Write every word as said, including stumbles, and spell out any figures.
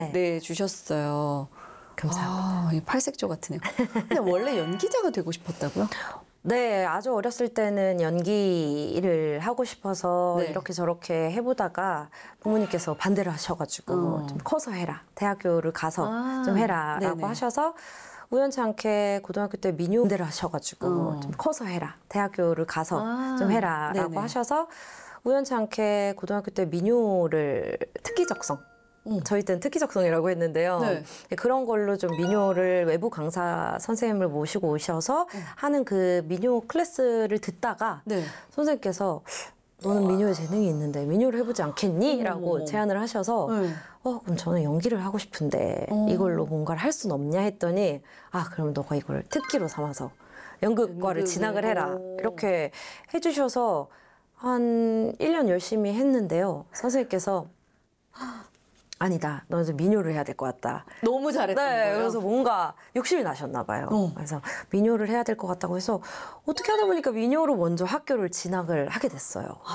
네, 주셨어요. 감사합니다. 아, 이 팔색조 같으네요. 근데 원래 연기자가 되고 싶었다고요? 네, 아주 어렸을 때는 연기를 하고 싶어서 네. 이렇게 저렇게 해보다가 부모님께서 반대를 하셔가지고 어. 좀 커서 해라. 대학교를 가서 아, 좀 해라라고 네네. 하셔서 우연치 않게 고등학교 때 민요 반대를 하셔가지고 어. 좀 커서 해라. 대학교를 가서 아, 좀 해라라고 네네. 하셔서 우연치 않게 고등학교 때 민요를 특기적성 음. 저희 때는 특기적성이라고 했는데요. 네. 그런 걸로 좀 민요를 외부 강사 선생님을 모시고 오셔서 하는 그 민요 클래스를 듣다가 네. 선생님께서 너는 민요에 재능이 있는데 민요를 해보지 않겠니? 라고 어머. 제안을 하셔서 네. 어 그럼 저는 연기를 하고 싶은데 어. 이걸로 뭔가를 할 순 없냐 했더니 아 그럼 너가 이걸 특기로 삼아서 연극과를 연극을. 진학을 해라 오. 이렇게 해주셔서 한 일 년 열심히 했는데요. 선생님께서 아니다. 너는 좀 민요를 해야 될 것 같다. 너무 잘했던 네, 거예요. 그래서 뭔가 욕심이 나셨나 봐요. 어. 그래서 민요를 해야 될 것 같다고 해서 어떻게 하다 보니까 민요로 먼저 학교를 진학을 하게 됐어요.